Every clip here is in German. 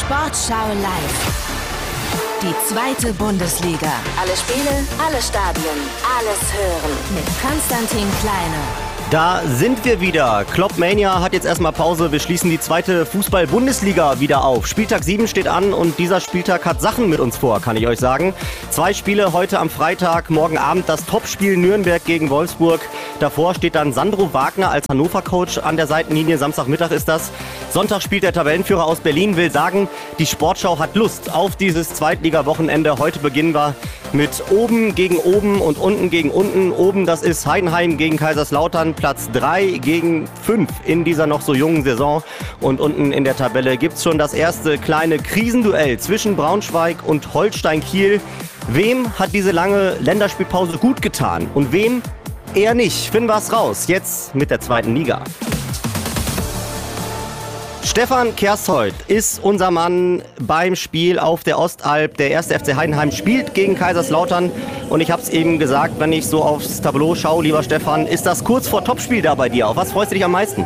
Sportschau live. Die zweite Bundesliga. Alle Spiele, alle Stadien, alles hören mit Konstantin Kleine. Da sind wir wieder. Kloppmania hat jetzt erstmal Pause. Wir schließen die zweite Fußball-Bundesliga wieder auf. Spieltag 7 steht an und dieser Spieltag hat Sachen mit uns vor, kann ich euch sagen. 2 Spiele heute am Freitag, morgen Abend das Topspiel Nürnberg gegen Wolfsburg. Davor steht dann Sandro Wagner als Hannover-Coach an der Seitenlinie. Samstagmittag ist das. Sonntag spielt der Tabellenführer aus Berlin. Will sagen, die Sportschau hat Lust auf dieses Zweitliga-Wochenende. Heute beginnen wir mit oben gegen oben und unten gegen unten. Oben, das ist Heidenheim gegen Kaiserslautern. Platz 3 gegen 5 in dieser noch so jungen Saison. Und unten in der Tabelle gibt es schon das erste kleine Krisenduell zwischen Braunschweig und Holstein Kiel. Wem hat diese lange Länderspielpause gut getan und wem eher nicht? Finden wir es raus, jetzt mit der zweiten Liga. Stefan Kershold ist unser Mann beim Spiel auf der Ostalb. Der 1. FC Heidenheim spielt gegen Kaiserslautern. Und ich habe es eben gesagt, wenn ich so aufs Tableau schaue, lieber Stefan, ist das kurz vor Topspiel da bei dir. Auf was freust du dich am meisten?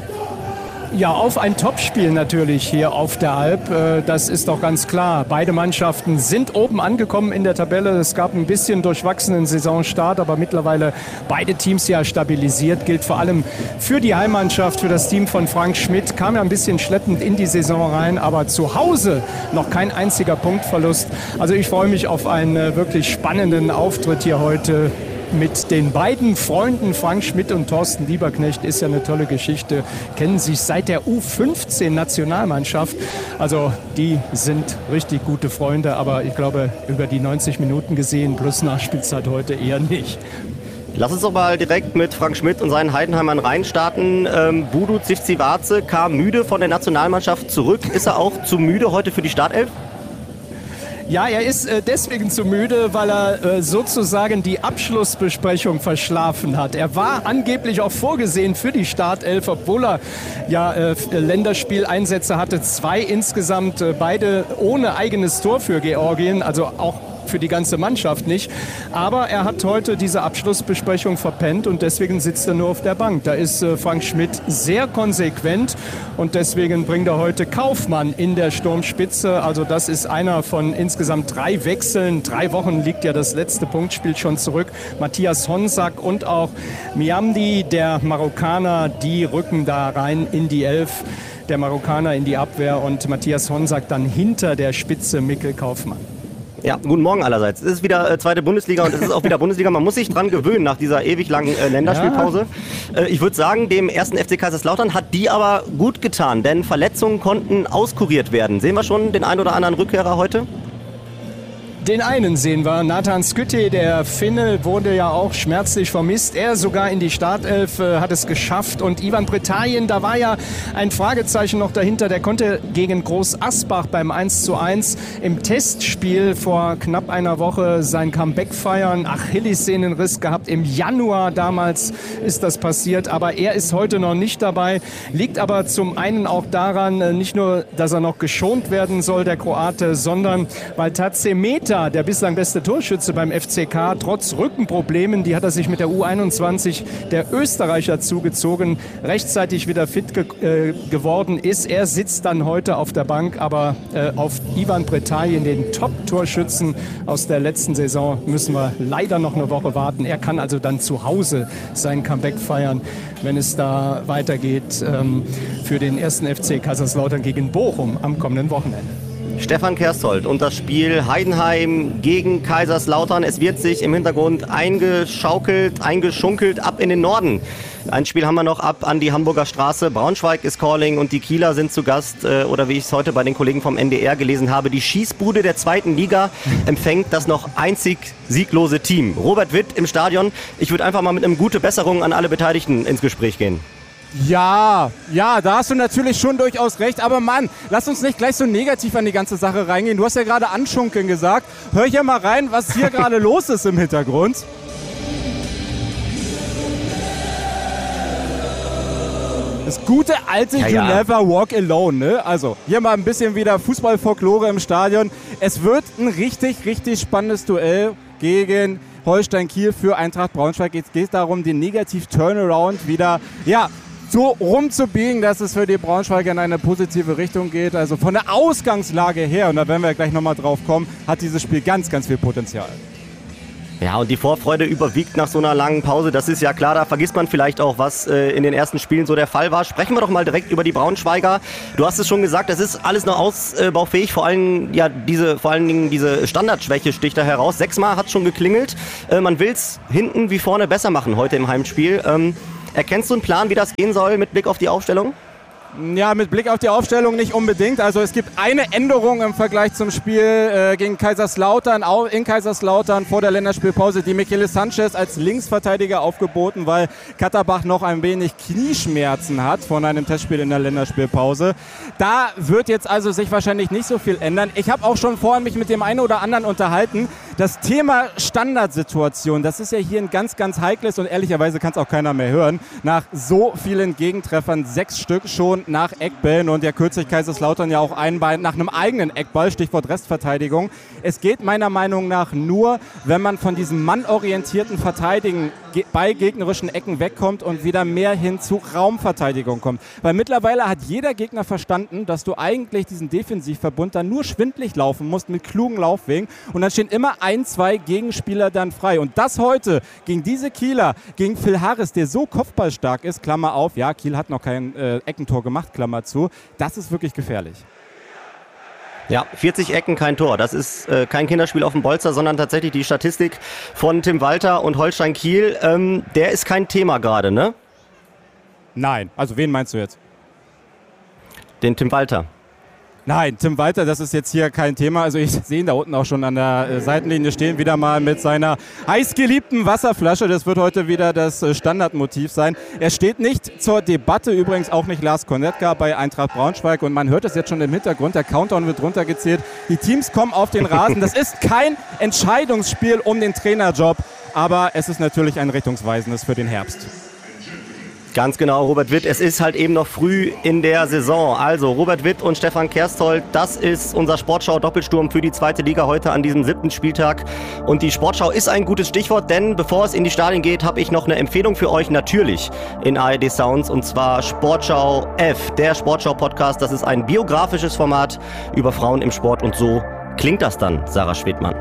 Ja, auf ein Topspiel natürlich hier auf der Alp. Das ist doch ganz klar. Beide Mannschaften sind oben angekommen in der Tabelle. Es gab ein bisschen durchwachsenen Saisonstart, aber mittlerweile beide Teams ja stabilisiert. Gilt vor allem für die Heimmannschaft, für das Team von Frank Schmidt. Kam ja ein bisschen schleppend in die Saison rein, aber zu Hause noch kein einziger Punktverlust. Also ich freue mich auf einen wirklich spannenden Auftritt hier heute. Mit den beiden Freunden Frank Schmidt und Thorsten Lieberknecht ist ja eine tolle Geschichte. Kennen sich seit der U15-Nationalmannschaft. Also die sind richtig gute Freunde, aber ich glaube über die 90 Minuten gesehen plus Nachspielzeit heute eher nicht. Lass uns doch mal direkt mit Frank Schmidt und seinen Heidenheimern reinstarten. Budu Zivcivaze kam müde von der Nationalmannschaft zurück. Ist er auch zu müde heute für die Startelf? Ja, er ist deswegen zu müde, weil er sozusagen die Abschlussbesprechung verschlafen hat. Er war angeblich auch vorgesehen für die Startelf, obwohl er ja Länderspieleinsätze hatte. 2 insgesamt, beide ohne eigenes Tor für Georgien, also auch für die ganze Mannschaft nicht. Aber er hat heute diese Abschlussbesprechung verpennt und deswegen sitzt er nur auf der Bank. Da ist Frank Schmidt sehr konsequent und deswegen bringt er heute Kaufmann in der Sturmspitze. Also das ist einer von insgesamt 3 Wechseln. 3 Wochen liegt ja das letzte Punktspiel schon zurück. Matthias Honsack und auch Miamdi, der Marokkaner, die rücken da rein in die Elf. Der Marokkaner in die Abwehr und Matthias Honsack dann hinter der Spitze Mikkel Kaufmann. Ja, guten Morgen allerseits. Es ist wieder zweite Bundesliga und es ist auch wieder Bundesliga. Man muss sich dran gewöhnen nach dieser ewig langen Länderspielpause. Ja. Ich würde sagen, dem 1. FC Kaiserslautern hat die aber gut getan, denn Verletzungen konnten auskuriert werden. Sehen wir schon den einen oder anderen Rückkehrer heute? Den einen sehen wir, Nathan Skytte, der Finne, wurde ja auch schmerzlich vermisst. Er sogar in die Startelf hat es geschafft. Und Ivan Bretajen, da war ja ein Fragezeichen noch dahinter. Der konnte gegen Groß Asbach beim 1:1 im Testspiel vor knapp einer Woche sein Comeback feiern. Achillessehnenriss gehabt. Im Januar damals ist das passiert. Aber er ist heute noch nicht dabei. Liegt aber zum einen auch daran, nicht nur, dass er noch geschont werden soll, der Kroate, sondern weil Tatzemeta, der bislang beste Torschütze beim FCK, trotz Rückenproblemen, die hat er sich mit der U21 der Österreicher zugezogen, rechtzeitig wieder fit geworden ist. Er sitzt dann heute auf der Bank, aber auf Ivan Bretajen, den Top-Torschützen aus der letzten Saison, müssen wir leider noch eine Woche warten. Er kann also dann zu Hause sein Comeback feiern, wenn es da weitergeht für den 1. FC Kaiserslautern gegen Bochum am kommenden Wochenende. Stefan Kershold und das Spiel Heidenheim gegen Kaiserslautern. Es wird sich im Hintergrund eingeschunkelt ab in den Norden. Ein Spiel haben wir noch ab an die Hamburger Straße. Braunschweig ist calling und die Kieler sind zu Gast. Oder wie ich es heute bei den Kollegen vom NDR gelesen habe, die Schießbude der zweiten Liga empfängt das noch einzig sieglose Team. Robert Witt im Stadion. Ich würde einfach mal mit einem gute Besserung an alle Beteiligten ins Gespräch gehen. Ja, da hast du natürlich schon durchaus recht. Aber Mann, lass uns nicht gleich so negativ an die ganze Sache reingehen. Du hast ja gerade anschunkeln gesagt. Hör hier mal rein, was hier gerade los ist im Hintergrund. Das gute alte You Never Walk Alone, ne? Also, hier mal ein bisschen wieder Fußballfolklore im Stadion. Es wird ein richtig spannendes Duell gegen Holstein Kiel für Eintracht Braunschweig. Jetzt geht es darum, den Negativ-Turnaround wieder, so rumzubiegen, dass es für die Braunschweiger in eine positive Richtung geht. Also von der Ausgangslage her, und da werden wir gleich nochmal drauf kommen, hat dieses Spiel ganz, ganz viel Potenzial. Ja, und die Vorfreude überwiegt nach so einer langen Pause. Das ist ja klar, da vergisst man vielleicht auch, was in den ersten Spielen so der Fall war. Sprechen wir doch mal direkt über die Braunschweiger. Du hast es schon gesagt, es ist alles noch ausbaufähig. Vor allen Dingen diese Standardschwäche sticht da heraus. 6-mal hat es schon geklingelt. Man will es hinten wie vorne besser machen heute im Heimspiel. Erkennst du einen Plan, wie das gehen soll mit Blick auf die Aufstellung? Ja, mit Blick auf die Aufstellung nicht unbedingt. Also es gibt eine Änderung im Vergleich zum Spiel gegen Kaiserslautern, auch in Kaiserslautern vor der Länderspielpause. Die Michele Sanchez als Linksverteidiger aufgeboten, weil Katterbach noch ein wenig Knieschmerzen hat von einem Testspiel in der Länderspielpause. Da wird jetzt also sich wahrscheinlich nicht so viel ändern. Ich habe auch schon vorhin mich mit dem einen oder anderen unterhalten. Das Thema Standardsituation, das ist ja hier ein ganz, ganz heikles und ehrlicherweise kann es auch keiner mehr hören. Nach so vielen Gegentreffern, 6 Stück schon nach Eckbällen und ja kürzlich Kaiserslautern ja auch nach einem eigenen Eckball, Stichwort Restverteidigung. Es geht meiner Meinung nach nur, wenn man von diesem mannorientierten Verteidigen bei gegnerischen Ecken wegkommt und wieder mehr hin zu Raumverteidigung kommt. Weil mittlerweile hat jeder Gegner verstanden, dass du eigentlich diesen Defensivverbund dann nur schwindlig laufen musst mit klugen Laufwegen und dann stehen immer 1, 2 Gegenspieler dann frei. Und das heute gegen diese Kieler, gegen Phil Harris, der so kopfballstark ist, Klammer auf, ja, Kiel hat noch kein Eckentor gemacht, Klammer zu, das ist wirklich gefährlich. Ja, 40 Ecken, kein Tor. Das ist kein Kinderspiel auf dem Bolzer, sondern tatsächlich die Statistik von Tim Walter und Holstein Kiel. Der ist kein Thema gerade, ne? Nein. Also wen meinst du jetzt? Den Tim Walter. Nein, Tim Walter, das ist jetzt hier kein Thema. Also ich sehe ihn da unten auch schon an der Seitenlinie stehen, wieder mal mit seiner heißgeliebten Wasserflasche. Das wird heute wieder das Standardmotiv sein. Er steht nicht zur Debatte, übrigens auch nicht Lars Kornetka bei Eintracht Braunschweig. Und man hört es jetzt schon im Hintergrund, der Countdown wird runtergezählt. Die Teams kommen auf den Rasen. Das ist kein Entscheidungsspiel um den Trainerjob, aber es ist natürlich ein richtungsweisendes für den Herbst. Ganz genau, Robert Witt. Es ist halt eben noch früh in der Saison. Also Robert Witt und Stefan Kersthold, das ist unser Sportschau-Doppelsturm für die 2. Liga heute an diesem 7. Spieltag. Und die Sportschau ist ein gutes Stichwort, denn bevor es in die Stadien geht, habe ich noch eine Empfehlung für euch, natürlich in ARD Sounds, und zwar Sportschau F, der Sportschau-Podcast. Das ist ein biografisches Format über Frauen im Sport und so klingt das dann, Sarah Schwedmann.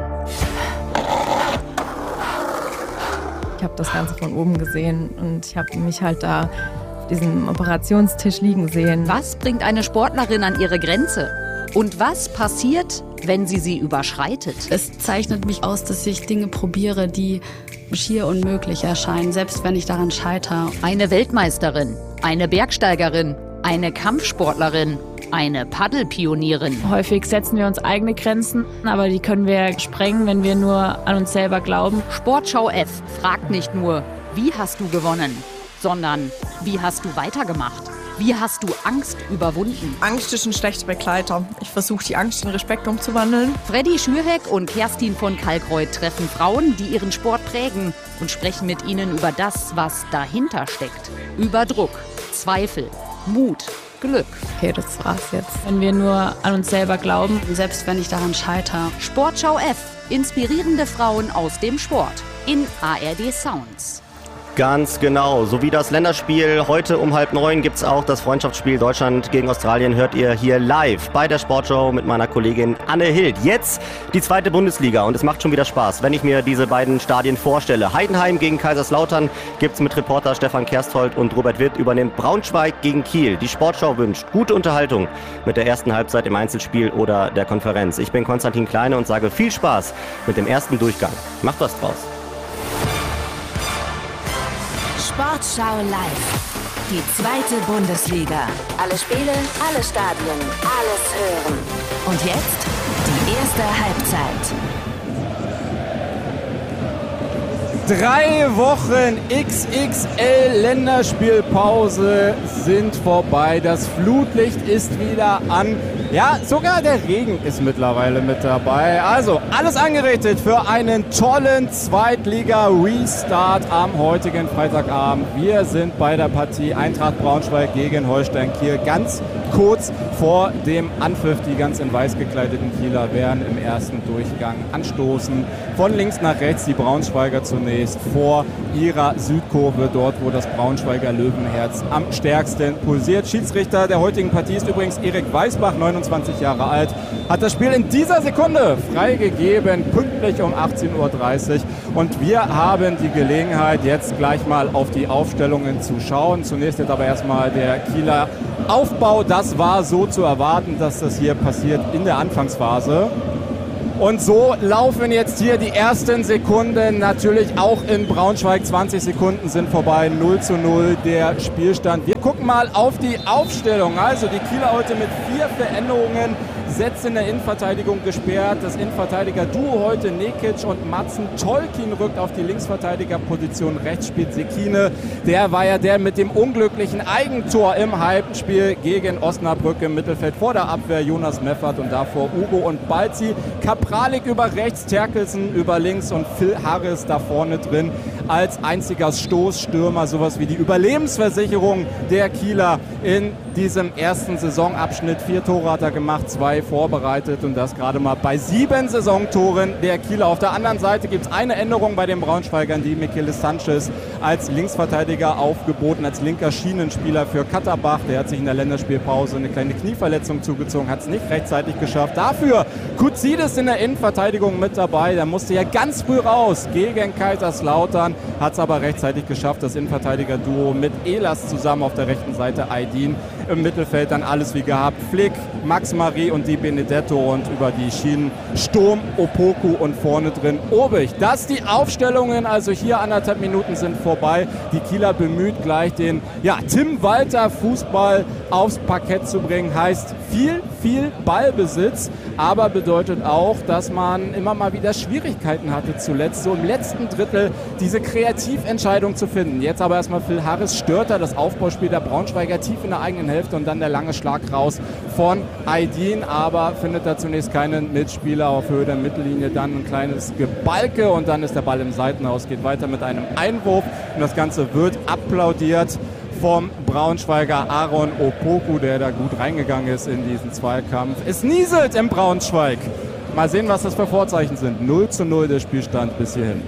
Ich habe das Ganze von oben gesehen und ich habe mich halt da auf diesem Operationstisch liegen sehen. Was bringt eine Sportlerin an ihre Grenze? Und was passiert, wenn sie überschreitet? Es zeichnet mich aus, dass ich Dinge probiere, die schier unmöglich erscheinen, selbst wenn ich daran scheitere. Eine Weltmeisterin, eine Bergsteigerin, eine Kampfsportlerin, eine Paddelpionierin. Häufig setzen wir uns eigene Grenzen, aber die können wir sprengen, wenn wir nur an uns selber glauben. Sportschau F fragt nicht nur, wie hast du gewonnen, sondern wie hast du weitergemacht? Wie hast du Angst überwunden? Angst ist ein schlechter Begleiter. Ich versuche, die Angst in Respekt umzuwandeln. Freddy Schürheck und Kerstin von Kalkreuth treffen Frauen, die ihren Sport prägen und sprechen mit ihnen über das, was dahinter steckt. Über Druck, Zweifel, Mut, Glück. Okay, das war's jetzt. Wenn wir nur an uns selber glauben. Selbst wenn ich daran scheitere. Sportschau F. Inspirierende Frauen aus dem Sport. In ARD Sounds. Ganz genau. So wie das Länderspiel heute um 8:30 gibt es auch das Freundschaftsspiel Deutschland gegen Australien. Hört ihr hier live bei der Sportschau mit meiner Kollegin Anne Hild. Jetzt die 2. Bundesliga und es macht schon wieder Spaß, wenn ich mir diese beiden Stadien vorstelle. Heidenheim gegen Kaiserslautern gibt es mit Reporter Stefan Kersthold und Robert Witt. Übernimmt Braunschweig gegen Kiel. Die Sportschau wünscht gute Unterhaltung mit der ersten Halbzeit im Einzelspiel oder der Konferenz. Ich bin Konstantin Kleine und sage viel Spaß mit dem ersten Durchgang. Macht was draus. Sportschau live. Die 2. Bundesliga. Alle Spiele, alle Stadien, alles hören. Und jetzt die erste Halbzeit. 3 Wochen XXL Länderspielpause sind vorbei. Das Flutlicht ist wieder an. Ja, sogar der Regen ist mittlerweile mit dabei. Also alles angerichtet für einen tollen Zweitliga-Restart am heutigen Freitagabend. Wir sind bei der Partie Eintracht Braunschweig gegen Holstein Kiel. Ganz kurz vor dem Anpfiff. Die ganz in weiß gekleideten Kieler werden im ersten Durchgang anstoßen. Von links nach rechts die Braunschweiger zunächst. zunächst vor ihrer Südkurve, dort wo das Braunschweiger Löwenherz am stärksten pulsiert. Schiedsrichter der heutigen Partie ist übrigens Erik Weißbach, 29 Jahre alt, hat das Spiel in dieser Sekunde freigegeben, pünktlich um 18:30 Uhr. Und wir haben die Gelegenheit, jetzt gleich mal auf die Aufstellungen zu schauen. Zunächst jetzt aber erstmal der Kieler Aufbau. Das war so zu erwarten, dass das hier passiert in der Anfangsphase. Und so laufen jetzt hier die ersten Sekunden, natürlich auch in Braunschweig. 20 Sekunden sind vorbei, 0:0 der Spielstand. Wir gucken mal auf die Aufstellung. Also die Kieler heute mit 4 Veränderungen, Setz in der Innenverteidigung gesperrt. Das Innenverteidiger-Duo heute Nekic und Matzen. Tolkin rückt auf die Linksverteidigerposition. Rechts spielt Sekine. Der war ja der mit dem unglücklichen Eigentor im Heimspiel gegen Osnabrück im Mittelfeld. Vor der Abwehr Jonas Meffert und davor Ugo und Balzi. Kapralik über rechts, Terkelsen über links und Phil Harris da vorne drin als einziger Stoßstürmer. Sowas wie die Überlebensversicherung der Kieler in diesem ersten Saisonabschnitt. 4 Tore hat er gemacht, 2 vorbereitet und das gerade mal bei 7 Saisontoren der Kieler. Auf der anderen Seite gibt es eine Änderung bei den Braunschweigern, die Michele Sanchez als Linksverteidiger aufgeboten, als linker Schienenspieler für Katterbach. Der hat sich in der Länderspielpause eine kleine Knieverletzung zugezogen, hat es nicht rechtzeitig geschafft. Dafür Kuzidis in der Innenverteidigung mit dabei. Der musste ja ganz früh raus gegen Kaiserslautern, hat es aber rechtzeitig geschafft. Das Innenverteidiger-Duo mit Elas zusammen auf der rechten Seite, Aydin im Mittelfeld, dann alles wie gehabt. Flick, Max Marie und Di Benedetto und über die Schienen Sturm, Opoku und vorne drin Obig. Das die Aufstellungen, also hier 1,5 Minuten sind vorbei. Die Kieler bemüht gleich den Tim Walter Fußball aufs Parkett zu bringen. Heißt viel Ballbesitz, aber bedeutet auch, dass man immer mal wieder Schwierigkeiten hatte zuletzt, so im letzten Drittel diese Kreativentscheidung zu finden. Jetzt aber erstmal Phil Harris stört das Aufbauspiel der Braunschweiger tief in der eigenen Hälfte und dann der lange Schlag raus von Aydin, aber findet da zunächst keinen Mitspieler auf Höhe der Mittellinie, dann ein kleines Gebalke und dann ist der Ball im Seitenhaus, geht weiter mit einem Einwurf und das Ganze wird applaudiert vom Braunschweiger Aaron Opoku, der da gut reingegangen ist in diesen Zweikampf. Es nieselt im Braunschweig. Mal sehen, was das für Vorzeichen sind. 0:0 der Spielstand bis hierhin.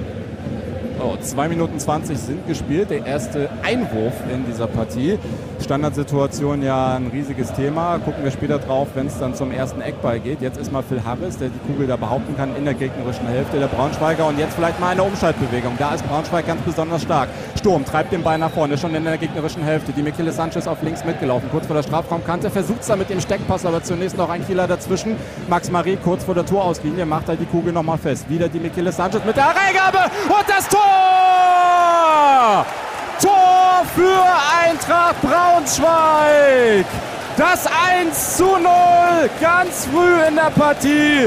2 Minuten 20 sind gespielt. Der erste Einwurf in dieser Partie. Standardsituation ja ein riesiges Thema. Gucken wir später drauf, wenn es dann zum ersten Eckball geht. Jetzt ist mal Phil Harris, der die Kugel da behaupten kann in der gegnerischen Hälfte der Braunschweiger. Und jetzt vielleicht mal eine Umschaltbewegung. Da ist Braunschweig ganz besonders stark. Sturm treibt den Ball nach vorne, schon in der gegnerischen Hälfte. Die Michele Sanchez auf links mitgelaufen, kurz vor der Strafraumkante. Versucht es da mit dem Steckpass, aber zunächst noch ein Kieler dazwischen. Max Marie kurz vor der Torauslinie macht da die Kugel nochmal fest. Wieder die Michele Sanchez mit der Reingabe und das Tor! Tor für Eintracht Braunschweig! Das 1:0 ganz früh in der Partie.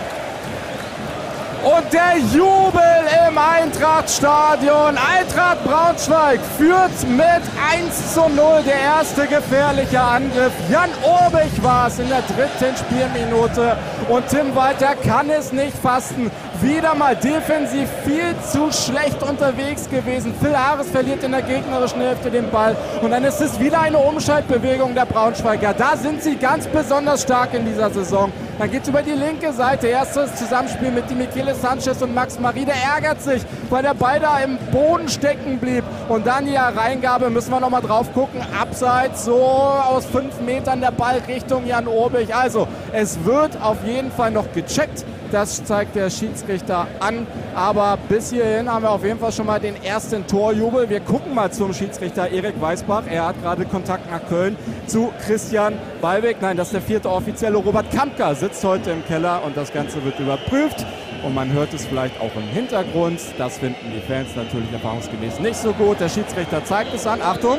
Und der Jubel im Eintrachtstadion. Eintracht Braunschweig führt mit 1:0. Der erste gefährliche Angriff. Jan Obig war es in der 3. Spielminute. Und Tim Walter kann es nicht fassen. Wieder mal defensiv viel zu schlecht unterwegs gewesen. Phil Harris verliert in der gegnerischen Hälfte den Ball. Und dann ist es wieder eine Umschaltbewegung der Braunschweiger. Da sind sie ganz besonders stark in dieser Saison. Dann geht es über die linke Seite. Erstes Zusammenspiel mit die Michele Sanchez und Max Marie. Der ärgert sich, weil der Ball da im Boden stecken blieb. Und dann die Reingabe, müssen wir nochmal drauf gucken. Abseits, so aus 5 Metern der Ball Richtung Jan Obig. Also, es wird auf jeden Fall noch gecheckt. Das zeigt der Schiedsrichter an. Aber bis hierhin haben wir auf jeden Fall schon mal den ersten Torjubel. Wir gucken mal zum Schiedsrichter Erik Weißbach. Er hat gerade Kontakt nach Köln zu Christian Ballweg. Nein, das ist der 4. Offizielle. Robert Kampka sitzt heute im Keller und das Ganze wird überprüft. Und man hört es vielleicht auch im Hintergrund. Das finden die Fans natürlich erfahrungsgemäß nicht so gut. Der Schiedsrichter zeigt es an. Achtung!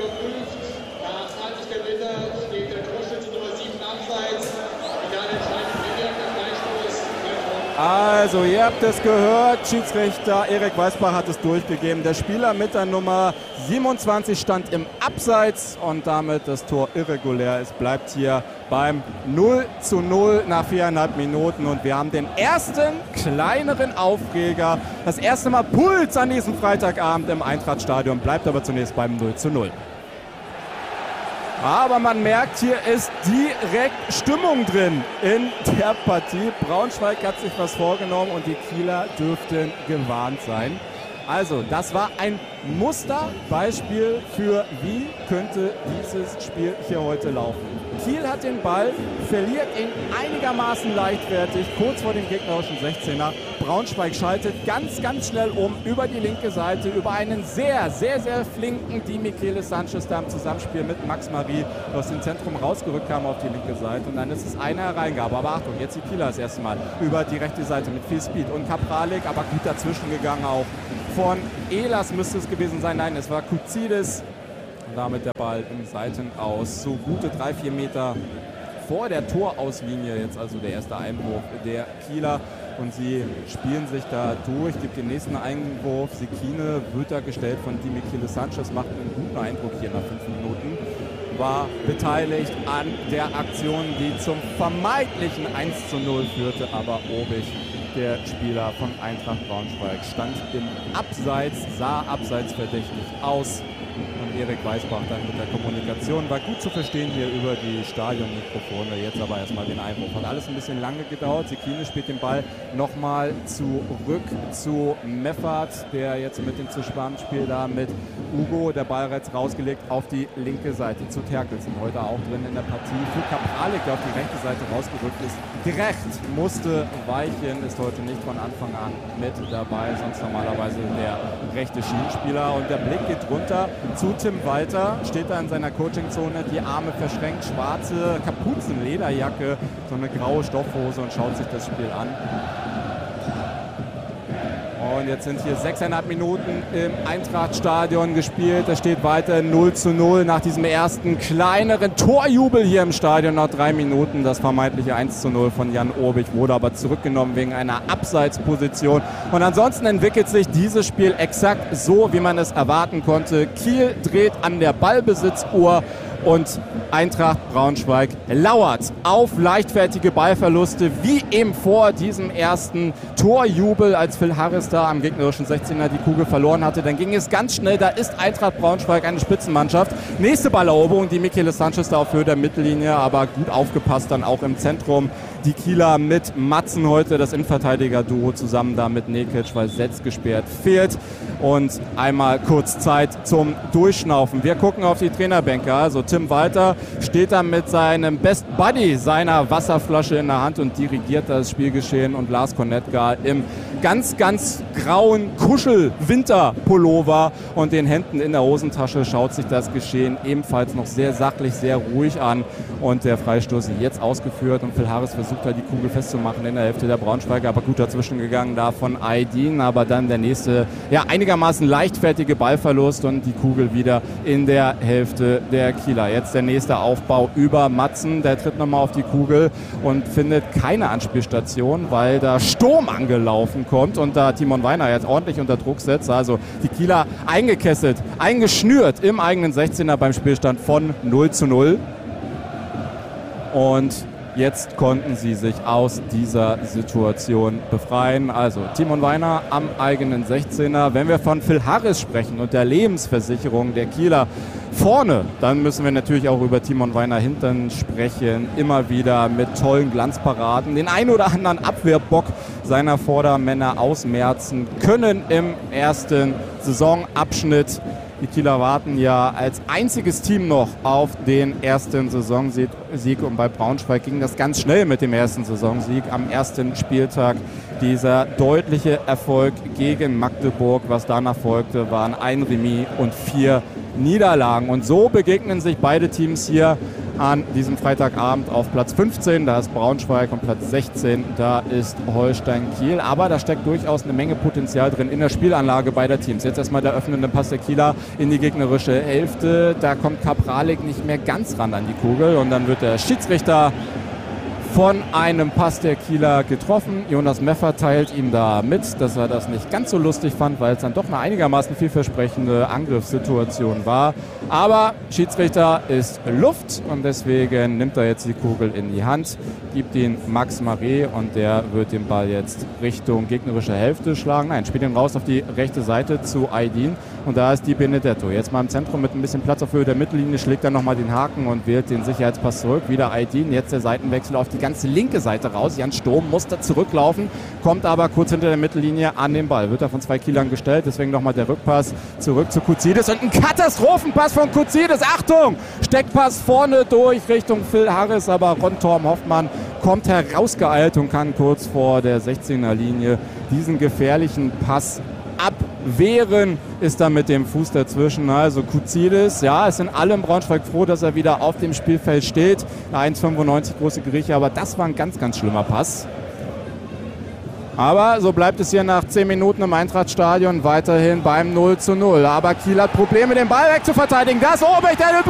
Also, ihr habt es gehört, Schiedsrichter Erik Weißbach hat es durchgegeben. Der Spieler mit der Nummer 27 stand im Abseits und damit das Tor irregulär. Es bleibt hier beim 0:0 nach 4,5 Minuten und wir haben den ersten kleineren Aufreger. Das erste Mal Puls an diesem Freitagabend im Eintrachtstadion, bleibt aber zunächst beim 0:0. Aber man merkt, hier ist direkt Stimmung drin in der Partie. Braunschweig hat sich was vorgenommen und die Kieler dürften gewarnt sein. Also, das war ein Musterbeispiel für wie könnte dieses Spiel hier heute laufen. Kiel hat den Ball, verliert ihn einigermaßen leichtfertig, kurz vor dem gegnerischen 16er. Braunschweig schaltet ganz, ganz schnell um über die linke Seite, über einen sehr, sehr, sehr flinken Di Michele Sanchez, der im Zusammenspiel mit Max Marie aus dem Zentrum rausgerückt kam auf die linke Seite. Und dann ist es eine Hereingabe. Aber Achtung, jetzt die Kieler das erste Mal über die rechte Seite mit viel Speed. Und Kapralik, aber gut dazwischen gegangen auch. Von Ehlers müsste es gewesen sein. Nein, es war Kuzidis. Und damit der Ball im Seitenaus. So gute 3-4 Meter vor der Torauslinie. Jetzt also der erste Einwurf der Kieler. Und sie spielen sich da durch. Gibt den nächsten Einwurf. Sekine wird da gestellt von Di Michele Sanchez. Macht einen guten Eindruck hier nach 5 Minuten. War beteiligt an der Aktion, die zum vermeintlichen 1:0 führte. Aber Obig, der Spieler von Eintracht Braunschweig, stand im Abseits, sah abseitsverdächtig aus. Und Erik Weißbach dann mit der Kommunikation war gut zu verstehen hier über die Stadionmikrofone. Jetzt aber erstmal den Einwurf. Hat alles ein bisschen lange gedauert. Sekine spielt den Ball nochmal zurück zu Meffert, der jetzt mit dem Zusammenspiel da mit Ugo, der Ball jetzt rausgelegt auf die linke Seite zu Terkelsen. Heute auch drin in der Partie. Für Kapralik, der auf die rechte Seite rausgerückt ist. Gerecht musste weichen, ist heute nicht von Anfang an mit dabei. Sonst normalerweise der rechte Schienenspieler. Und der Blick geht runter zu Tim Walter, steht da in seiner Coachingzone, die Arme verschränkt, schwarze Kapuzenlederjacke, so eine graue Stoffhose und schaut sich das Spiel an. Und jetzt sind hier 6,5 Minuten im Eintracht-Stadion gespielt. Da steht weiter 0:0 nach diesem ersten kleineren Torjubel hier im Stadion nach 3 Minuten. Das vermeintliche 1:0 von Jan Obig wurde aber zurückgenommen wegen einer Abseitsposition. Und ansonsten entwickelt sich dieses Spiel exakt so, wie man es erwarten konnte. Kiel dreht an der Ballbesitzuhr und Eintracht Braunschweig lauert auf leichtfertige Ballverluste, wie eben vor diesem ersten Torjubel, als Phil Harris da am gegnerischen 16er die Kugel verloren hatte. Dann ging es ganz schnell, da ist Eintracht Braunschweig eine Spitzenmannschaft. Nächste Balleroberung, die Michele Sanchez da auf Höhe der Mittellinie, aber gut aufgepasst dann auch im Zentrum. Die Kieler mit Matzen heute, das Innenverteidiger-Duo zusammen da mit Nekic, weil Setz gesperrt fehlt. Und einmal kurz Zeit zum Durchschnaufen. Wir gucken auf die Trainerbänke. Also Tim Walter steht da mit seinem Best Buddy seiner Wasserflasche in der Hand und dirigiert das Spielgeschehen. Und Lars Konetka im ganz, ganz grauen Kuschel-Winterpullover und den Händen in der Hosentasche schaut sich das Geschehen ebenfalls noch sehr sachlich, sehr ruhig an. Und der Freistoß jetzt ausgeführt und Phil Harris versucht da die Kugel festzumachen in der Hälfte der Braunschweiger, aber gut dazwischen gegangen da von Aydin, aber dann der nächste, ja, einigermaßen leichtfertige Ballverlust und die Kugel wieder in der Hälfte der Kieler. Jetzt der nächste Aufbau über Matzen, der tritt nochmal auf die Kugel und findet keine Anspielstation, weil da Sturm angelaufen kommt und da Timon Weiner jetzt ordentlich unter Druck setzt. Also die Kieler eingekesselt, eingeschnürt im eigenen 16er beim Spielstand von 0:0. Und jetzt konnten sie sich aus dieser Situation befreien. Also Timon Weiner am eigenen 16er. Wenn wir von Phil Harris sprechen und der Lebensversicherung der Kieler vorne, dann müssen wir natürlich auch über Timon Weiner hinten sprechen. Immer wieder mit tollen Glanzparaden. Den ein oder anderen Abwehrbock seiner Vordermänner ausmerzen können im ersten Saisonabschnitt. Die Kieler warten ja als einziges Team noch auf den ersten Saisonsieg und bei Braunschweig ging das ganz schnell mit dem ersten Saisonsieg am ersten Spieltag. Dieser deutliche Erfolg gegen Magdeburg, was danach folgte, waren ein Remis und 4 Niederlagen. Und so begegnen sich beide Teams hier an diesem Freitagabend auf Platz 15. Da ist Braunschweig und Platz 16, da ist Holstein Kiel. Aber da steckt durchaus eine Menge Potenzial drin in der Spielanlage beider Teams. Jetzt erstmal der öffnende Pass der Kieler in die gegnerische Hälfte. Da kommt Kapralik nicht mehr ganz ran an die Kugel und dann wird der Schiedsrichter von einem Pass der Kieler getroffen. Jonas Meffert teilt ihm da mit, dass er das nicht ganz so lustig fand, weil es dann doch eine einigermaßen vielversprechende Angriffssituation war. Aber Schiedsrichter ist Luft und deswegen nimmt er jetzt die Kugel in die Hand, gibt ihn Max Marie und der wird den Ball jetzt Richtung gegnerische Hälfte schlagen. Nein, spielt ihn raus auf die rechte Seite zu Aydin Und da ist Di Benedetto. Jetzt mal im Zentrum mit ein bisschen Platz auf Höhe der Mittellinie, schlägt er nochmal den Haken und wählt den Sicherheitspass zurück. Wieder Aydin, jetzt der Seitenwechsel auf die ganze linke Seite raus. Jan Sturm musste zurücklaufen, kommt aber kurz hinter der Mittellinie an den Ball. Wird er von 2 Kielern gestellt, deswegen nochmal der Rückpass zurück zu Koutsidis. Und ein Katastrophenpass von Koutsidis. Achtung! Steckpass vorne durch Richtung Phil Harris, aber Ron Torben Hoffmann kommt herausgeeilt und kann kurz vor der 16er-Linie diesen gefährlichen Pass abwehren, ist da mit dem Fuß dazwischen. Also Koutsidis, ja, es sind alle im Braunschweig froh, dass er wieder auf dem Spielfeld steht. 1,95 große Grieche, aber das war ein ganz, ganz schlimmer Pass. Aber so bleibt es hier nach 10 Minuten im Eintrachtstadion weiterhin beim 0:0. Aber Kiel hat Probleme, den Ball wegzuverteidigen. Das ist Obrecht, der